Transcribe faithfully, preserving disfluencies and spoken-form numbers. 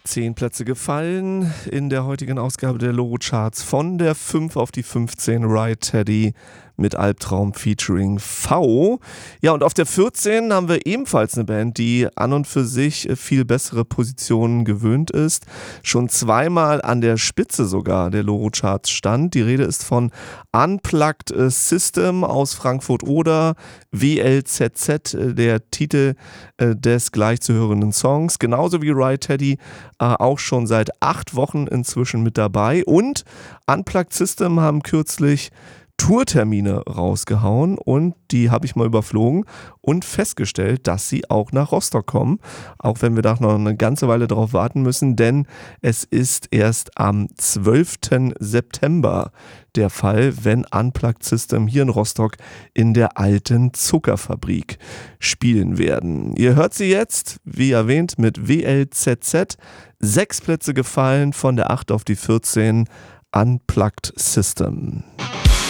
Zehn Plätze gefallen in der heutigen Ausgabe der Loro Charts. Von der fünf auf die fünfzehn, Right Teddy mit Albtraum featuring V. Ja, und auf der vierzehn haben wir ebenfalls eine Band, die an und für sich viel bessere Positionen gewöhnt ist. Schon zweimal an der Spitze sogar der Loro Charts stand. Die Rede ist von Unplugged System aus Frankfurt-Oder, W L Z Z, der Titel des gleich zu hörenden Songs. Genauso wie Right Teddy, äh, auch schon seit acht Wochen inzwischen mit dabei. Und Unplugged System haben kürzlich Tourtermine rausgehauen und die habe ich mal überflogen und festgestellt, dass sie auch nach Rostock kommen, auch wenn wir da noch eine ganze Weile drauf warten müssen, denn es ist erst am zwölften September der Fall, wenn Unplugged System hier in Rostock in der alten Zuckerfabrik spielen werden. Ihr hört sie jetzt, wie erwähnt, mit W L Z Z. Sechs Plätze gefallen, von der acht auf die vierzehn, Unplugged System.